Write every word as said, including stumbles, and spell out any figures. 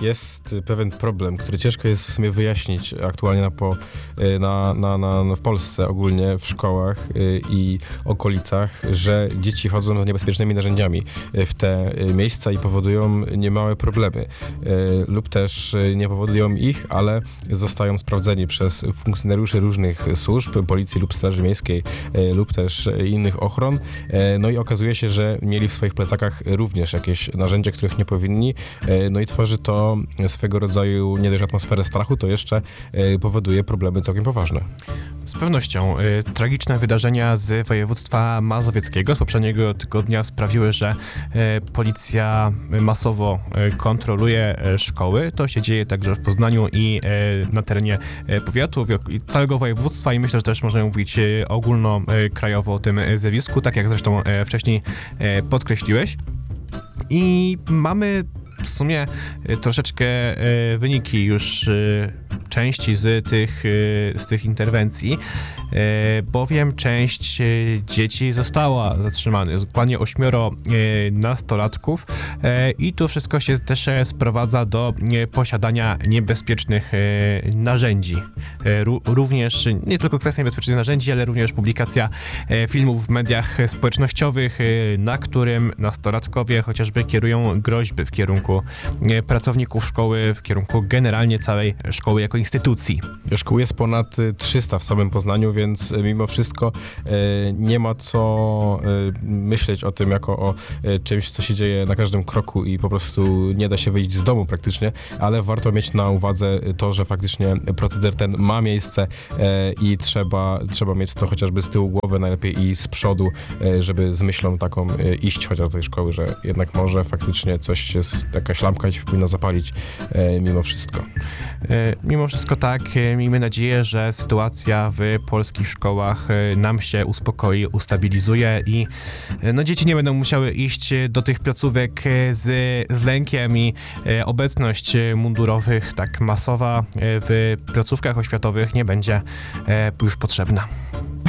jest pewien problem, który ciężko jest w sumie wyjaśnić aktualnie na po, na, na, na, na w Polsce ogólnie, w szkołach i okolicach, że dzieci chodzą z niebezpiecznymi narzędziami w te miejsca i powodują niemałe problemy. Lub też nie powodują ich, ale zostają sprawdzeni przez funkcjonariuszy różnych służb, policji lub straży miejskiej, lub też innych ochron. No i okazuje się, że mieli w swoich plecakach również jakieś narzędzia, których nie powinni. No i tworzy to swego rodzaju nie dość atmosferę strachu, to jeszcze powoduje problemy całkiem poważne. Z pewnością. Y, tragiczne wydarzenia z województwa mazowieckiego z poprzedniego tygodnia sprawiły, że y, policja masowo y, kontroluje y, szkoły. To się dzieje także w Poznaniu i y, na terenie y, powiatu i całego województwa i myślę, że też możemy mówić y, ogólnokrajowo o tym y, zjawisku, tak jak zresztą y, wcześniej y, podkreśliłeś. I mamy w sumie troszeczkę wyniki już części z tych, z tych interwencji, bowiem część dzieci została zatrzymanych, dokładnie ośmioro nastolatków i tu wszystko się też sprowadza do posiadania niebezpiecznych narzędzi. Również nie tylko kwestia niebezpiecznych narzędzi, ale również publikacja filmów w mediach społecznościowych, na którym nastolatkowie chociażby kierują groźby w kierunku pracowników szkoły, w kierunku generalnie całej szkoły jako instytucji. Szkół jest ponad trzysta w samym Poznaniu, więc mimo wszystko e, nie ma co e, myśleć o tym jako o e, czymś, co się dzieje na każdym kroku i po prostu nie da się wyjść z domu praktycznie, ale warto mieć na uwadze to, że faktycznie proceder ten ma miejsce e, i trzeba, trzeba mieć to chociażby z tyłu głowy, najlepiej i z przodu, e, żeby z myślą taką e, iść chociaż do tej szkoły, że jednak może faktycznie coś jest, jakaś lampka się powinna zapalić e, mimo wszystko. E, mimo wszystko tak, miejmy nadzieję, że sytuacja w polskich szkołach nam się uspokoi, ustabilizuje i no, dzieci nie będą musiały iść do tych placówek z, z lękiem i obecność mundurowych tak masowa w placówkach oświatowych nie będzie już potrzebna.